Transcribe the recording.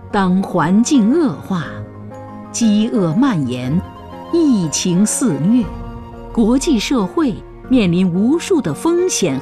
当环境恶化，饥饿蔓延，疫情肆虐，国际社会面临无数的风险